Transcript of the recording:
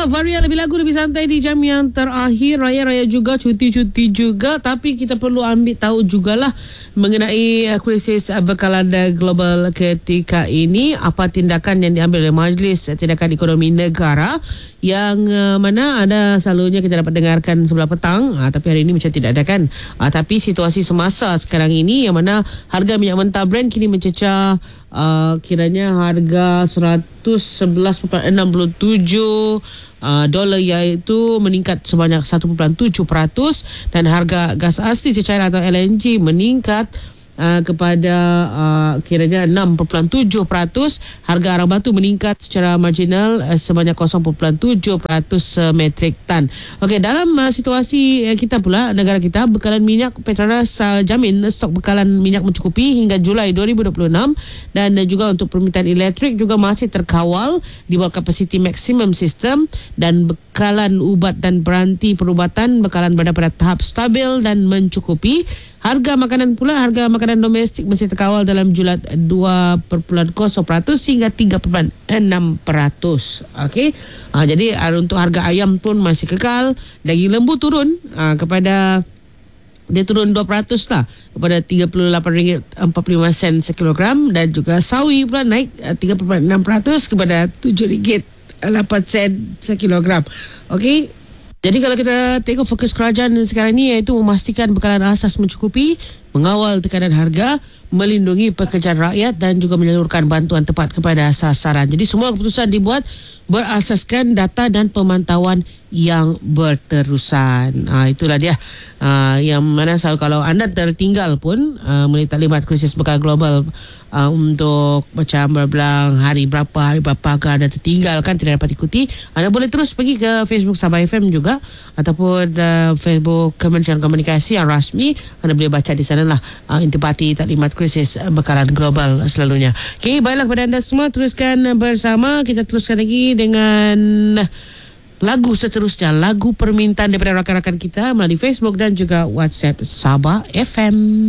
Varia lebih lagu, lebih santai di jam yang terakhir. Raya-raya juga, cuti-cuti juga. Tapi kita perlu ambil tahu jugalah mengenai krisis bekalan global ketika ini. Apa tindakan yang diambil oleh Majlis Tindakan Ekonomi Negara, yang mana ada selalunya kita dapat dengarkan sebelah petang, tapi hari ini macam tidak ada kan. Tapi situasi semasa sekarang ini, yang mana harga minyak mentah Brent kini mencecah kiranya harga 111.67 dolar, iaitu meningkat sebanyak 1.7%, dan harga gas asli secair atau LNG meningkat kepada kiranya 6.7%. Harga arang batu meningkat secara marginal sebanyak 0.7% metrik tan. Okey, dalam situasi kita pula, negara kita, bekalan minyak Petronas jamin stok bekalan minyak mencukupi hingga Julai 2026, dan juga untuk permintaan elektrik juga masih terkawal di bawah kapasiti maksimum sistem, dan bekalan ubat dan beranti perubatan bekalan berada pada tahap stabil dan mencukupi. Harga makanan pula, harga makanan domestik masih terkawal dalam julat 2.0% hingga 3.6%. Okey. Jadi untuk harga ayam pun masih kekal. Daging lembu turun dia turun 2% lah, kepada RM38.45 sekilogram, dan juga sawi pula naik 3.6% kepada RM7.08 sekilogram. Okey. Jadi kalau kita tengok fokus kerajaan sekarang ni, iaitu memastikan bekalan asas mencukupi, mengawal tekanan harga, melindungi pekerjaan rakyat, dan juga menyalurkan bantuan tepat kepada sasaran. Jadi semua keputusan dibuat berasaskan data dan pemantauan yang berterusan. Itulah dia yang mana kalau anda tertinggal pun mengenai taklimat krisis bekal global, untuk macam berbelang hari berapa ke anda tertinggal kan, tidak dapat ikuti, anda boleh terus pergi ke Facebook Sabah FM juga, ataupun Facebook Kementerian Komunikasi yang rasmi. Anda boleh baca di sana lah intipati taklimat krisis bekalan global selalunya. Okey, baiklah kepada anda semua, teruskan bersama. Kita teruskan lagi dengan lagu seterusnya, lagu permintaan daripada rakan-rakan kita melalui Facebook dan juga WhatsApp Sabah FM.